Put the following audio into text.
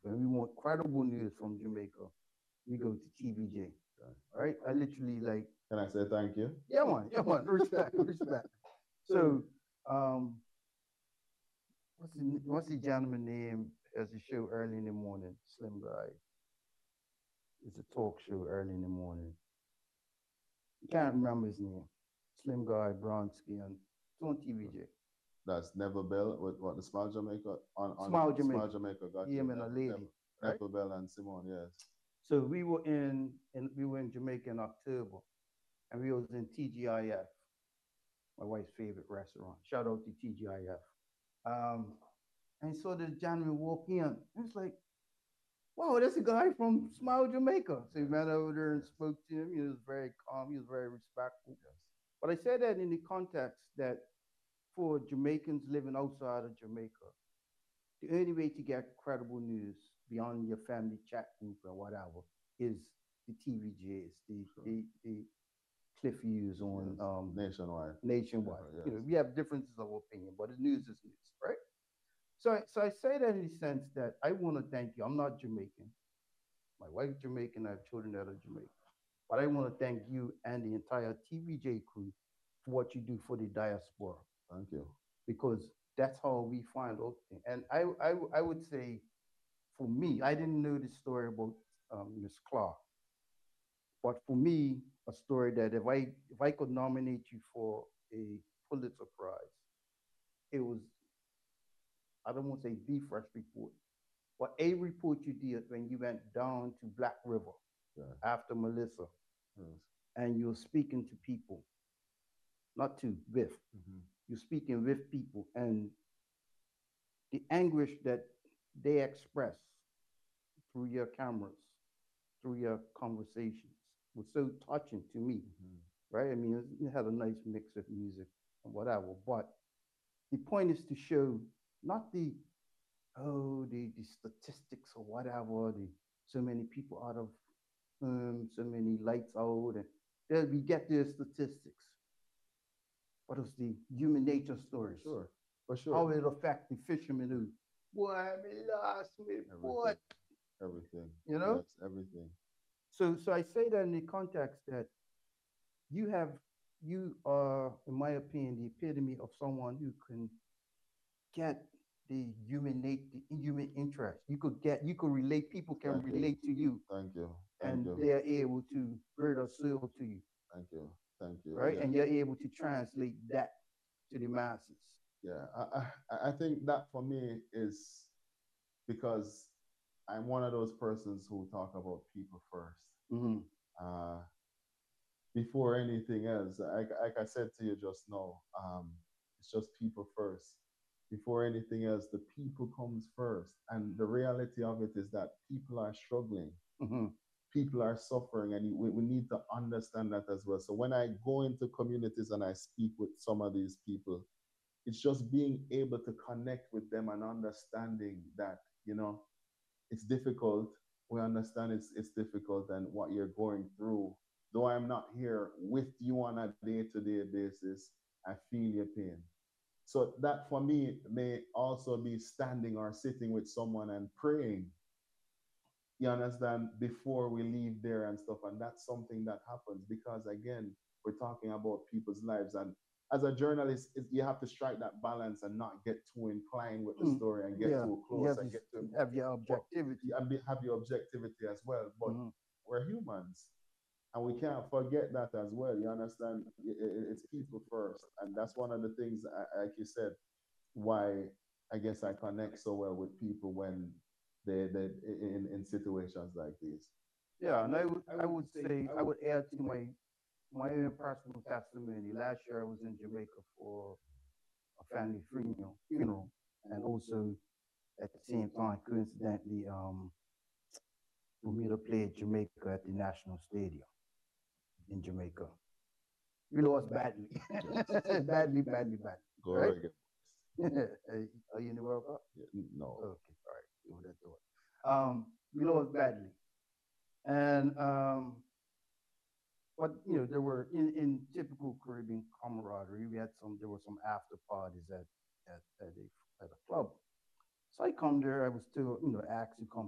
When we want credible news from Jamaica, we go to TVJ. Right? I literally like. Can I say thank you? Yeah, man. Respect, respect. So, um, what's the gentleman name as a show early in the morning? Slim guy. It's a talk show early in the morning. I can't remember his name. Slim guy, brown skin. It's on TVJ. That's Neville Bell with what the Smile Jamaica on Smile Jamaica. Smile Jamaica got Him you. and a lady. Right? Neville Bell and Simone, yes. So we were in Jamaica in October, and we was in TGIF, my wife's favorite restaurant. Shout out to TGIF. And so the gentleman walk in, and it's like, wow, that's a guy from Smile Jamaica. So we went over there and spoke to him. He was very calm. He was very respectful. Yes. But I said that in the context that for Jamaicans living outside of Jamaica, the only way to get credible news beyond your family chat group or whatever is the TVJs, the Cliff Hughes on nationwide. Nationwide. Yes. You know, we have differences of opinion, but the news is news, right? So I say that in the sense that I want to thank you. I'm not Jamaican. My wife's Jamaican. I have children that are Jamaican. But I want to thank you and the entire TVJ crew for what you do for the diaspora. Thank you. Because that's how we find out things. And I would say, for me, I didn't know the story about Miss Clark. But for me, a story that if I could nominate you for a Pulitzer Prize, it was, I don't want to say the fresh report, but a report you did when you went down to Black River after Melissa, and you're speaking to people, not to with, you're speaking with people, and the anguish that they express through your cameras, through your conversations, was so touching to me, right? I mean, it had a nice mix of music and whatever, but the point is to show not the statistics or whatever, the so many people out of so many lights out, and then we get the statistics, but it's the human nature stories. Sure, for sure. How it affect the fishermen who, boy, I lost me, what? Everything. You know? Yes, everything. So I say that in the context that you are, in my opinion, the epitome of someone who can get the human interest. You could relate, people can relate to you. Thank you. And they're able to bring a soul to you. Thank you. Thank you. Right? Yeah. And you're able to translate that to the masses. Yeah, I think that for me is because I'm one of those persons who talk about people first. Before anything else, like I said to you just now, it's just people first. Before anything else, the people comes first. And the reality of it is that people are struggling. People are suffering, and we need to understand that as well. So when I go into communities and I speak with some of these people, it's just being able to connect with them and understanding that, it's difficult. We understand it's difficult and what you're going through. Though I'm not here with you on a day-to-day basis, I feel your pain. So that for me may also be standing or sitting with someone and praying, you understand, before we leave there and stuff. And that's something that happens because, again, we're talking about people's lives. And as a journalist, you have to strike that balance and not get too inclined with the story and get too close and get to have your objectivity. And have your objectivity as well. But we're humans. And we can't forget that as well. You understand? It's people first. And that's one of the things, like you said, why I guess I connect so well with people when they in situations like these. Yeah, and I would say I would add to my own personal testimony. Last year I was in Jamaica for a family funeral, and also at the same time, coincidentally, for me to play at Jamaica at the National Stadium in Jamaica. We lost badly. badly. Go right? Are you in the World Cup? Yeah, no. Okay, all right. You would have thought. We lost badly. And but there were in typical Caribbean camaraderie, there were some after parties at a club. So I come there, I was still, asked to come